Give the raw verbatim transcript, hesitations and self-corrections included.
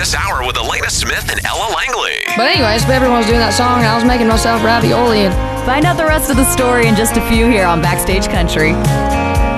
this hour with Elena Smith and Ella Langley. But anyways, everyone was doing that song, and I was making myself ravioli. And find out the rest of the story in just a few here on Backstage Country.